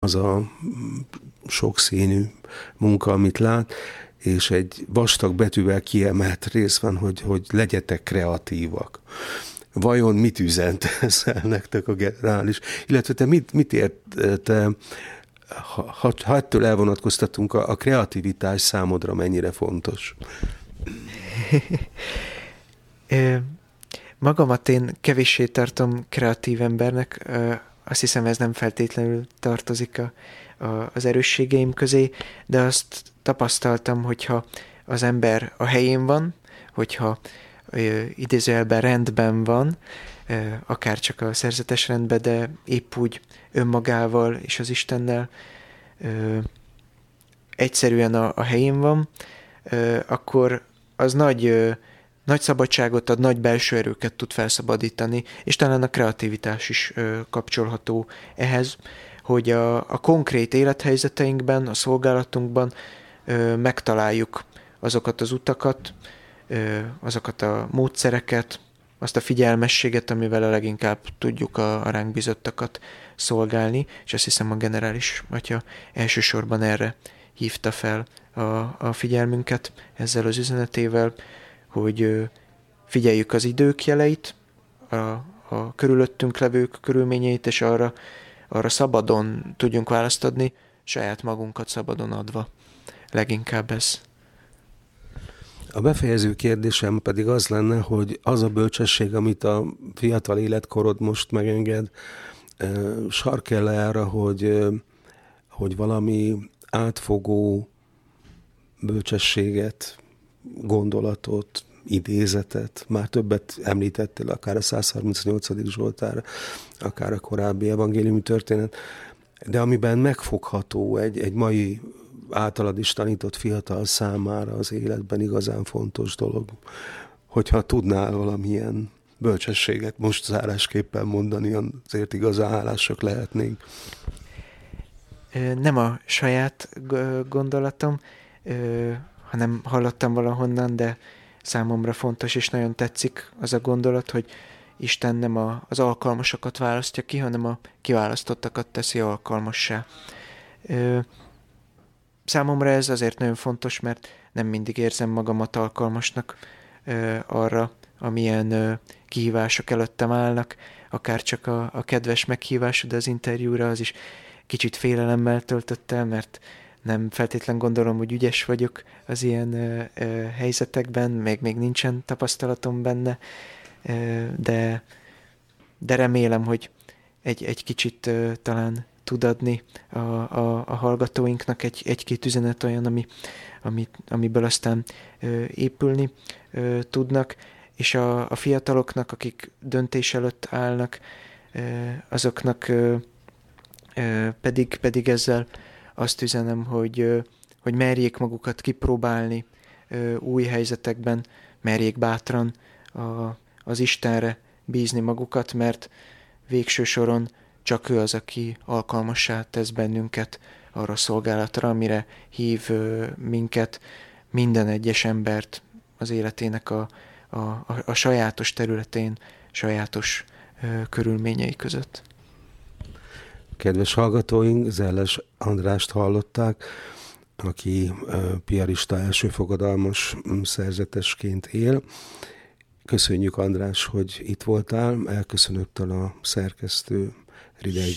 az a sokszínű munka, amit lát, és egy vastag betűvel kiemelt rész van, hogy legyetek kreatívak. Vajon mit üzent ezzel nektek a generális? Illetve te mit érte, ha ettől elvonatkoztatunk, a kreativitás számodra mennyire fontos? Magamat én kevéssé tartom kreatív embernek, azt hiszem ez nem feltétlenül tartozik az erősségeim közé, de azt tapasztaltam, hogyha az ember a helyén van, hogyha idézőjelben rendben van, akár csak a szerzetes rendben, de épp úgy önmagával és az Istennel egyszerűen a helyén van, akkor az nagy szabadságot ad, nagy belső erőket tud felszabadítani, és talán a kreativitás is kapcsolható ehhez, hogy a konkrét élethelyzeteinkben, a szolgálatunkban megtaláljuk azokat az utakat, azokat a módszereket, azt a figyelmességet, amivel a leginkább tudjuk a ránk bizottakat szolgálni, és azt hiszem a generális atya elsősorban erre hívta fel a figyelmünket ezzel az üzenetével, hogy figyeljük az idők jeleit, a körülöttünk levők körülményeit, és arra szabadon tudjunk választ adni, saját magunkat szabadon adva. Leginkább ez. A befejező kérdésem pedig az lenne, hogy az a bölcsesség, amit a fiatal életkorod most megenged, sarkel arra, hogy valami átfogó bölcsességet, gondolatot, idézetet, már többet említettél, akár a 138. Zsoltár, akár a korábbi evangéliumi történet, de amiben megfogható egy mai általad is tanított fiatal számára az életben igazán fontos dolog. Hogyha tudnál valamilyen bölcsességet most zárásképpen mondani, azért igazán hálásak lehetnénk. Nem a saját gondolatom, hanem hallottam valahonnan, de számomra fontos és nagyon tetszik az a gondolat, hogy Isten nem az alkalmasokat választja ki, hanem a kiválasztottakat teszi alkalmassá. Számomra ez azért nagyon fontos, mert nem mindig érzem magamat alkalmasnak arra, amilyen kihívások előttem állnak, akár csak a kedves meghívásod az interjúra, az is kicsit félelemmel töltött el, mert nem feltétlen gondolom, hogy ügyes vagyok az ilyen helyzetekben, még nincsen tapasztalatom benne, de remélem, hogy egy kicsit talán tud adni a hallgatóinknak egy-két üzenet olyan, amiből aztán épülni tudnak, és a fiataloknak, akik döntés előtt állnak, azoknak pedig ezzel azt üzenem, hogy merjék magukat kipróbálni új helyzetekben, merjék bátran az Istenre bízni magukat, mert végső soron csak ő az, aki alkalmassá tesz bennünket arra a szolgálatra, amire hív minket, minden egyes embert az életének a sajátos területén, sajátos körülményei között. Kedves hallgatóink, Zelles Andrást hallották, aki piarista elsőfogadalmas szerzetesként él. Köszönjük, András, hogy itt voltál. Elköszönöktől a szerkesztő Ridei